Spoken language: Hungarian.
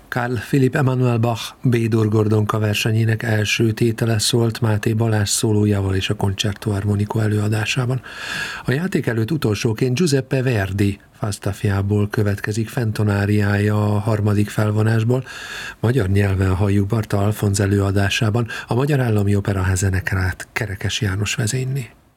Carl Philipp Emanuel Bach B-dur Gordonka versenyének első tétele szólt Máté Balázs szólójával és a Concerto Armonico előadásában. A játék előtt utolsóként Giuseppe Verdi Falstaffiából következik fentonáriája a harmadik felvonásból, magyar nyelven halljuk Barta Alfonz előadásában, a Magyar Állami Operaház zenekarát Kerekes János vezényli.